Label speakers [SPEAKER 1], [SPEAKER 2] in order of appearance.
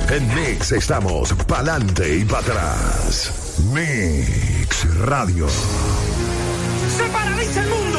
[SPEAKER 1] En Mix estamos pa'lante y para atrás. Mix Radio.
[SPEAKER 2] Se paraliza el mundo.